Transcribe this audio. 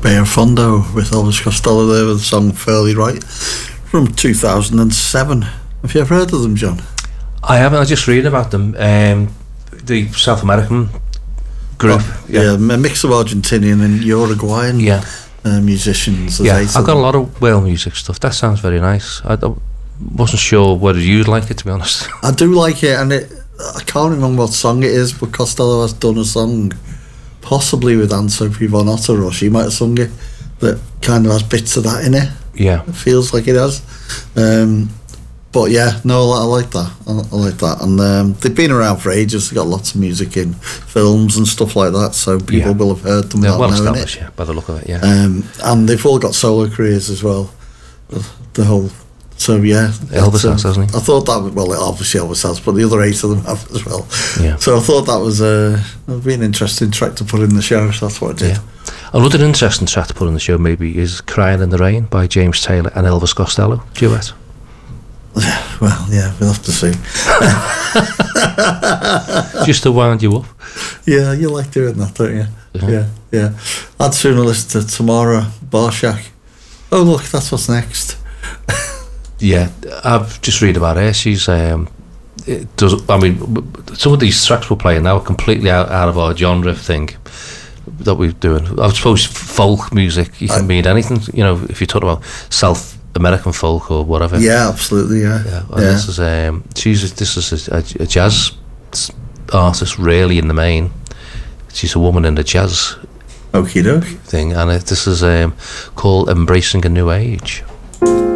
Bear Fondo with Elvis Costello there with the song Fairly Right from 2007. Have you ever heard of them, John? I haven't. I just read about them. The South American group. A mix of Argentinian and Uruguayan musicians. I've got a lot of world music stuff. That sounds very nice. Wasn't sure whether you'd like it, to be honest. I do like it, and I can't remember what song it is, but Costello has done a song, possibly with Anne-Sophie Von Otter, or she might have sung it, that kind of has bits of that in it. Yeah. It feels like it has. But yeah, no, I like that. I like that. And they've been around for ages. They've got lots of music in films and stuff like that, so people will have heard them without well knowing established, it. by the look of it, and they've all got solo careers as well. The whole... So yeah, Elvis has, hasn't he? I thought that was, well, obviously Elvis has, but the other 8 of them have as well. Yeah. So I thought that was would be an interesting track to put in the show. So that's what I did. Yeah. Another interesting track to put in the show maybe is "Crying in the Rain" by James Taylor and Elvis Costello duet. Well, yeah, we'll have to see. Just to wind you up. Yeah, you like doing that, don't you? Yeah. I'd sooner listen to Tamara Barshak. Oh look, that's what's next. Yeah, I've just read about her. She's it does. I mean, some of these tracks we're playing now are completely out of our genre thing that we're doing. I suppose folk music, you can mean anything. You know, if you talk about South American folk or whatever. Yeah, absolutely. Yeah. This is this is a jazz artist, really, in the main. She's a woman in the jazz Okie doke thing, and this is called "Embracing a New Age."